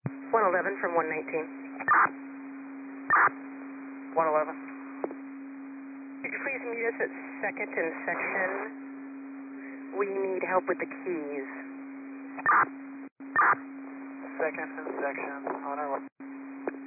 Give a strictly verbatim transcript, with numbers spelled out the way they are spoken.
one eleven from one nineteen. one eleven. Could you please meet us at second and section? We need help with the keys. Second and section on our way.